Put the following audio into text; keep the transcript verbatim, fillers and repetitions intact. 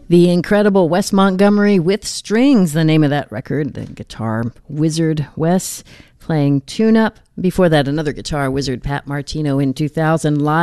The incredible Wes Montgomery with Strings, the name of that record. The guitar wizard Wes playing tune-up. Before that, another guitar wizard, Pat Martino, in two thousand, live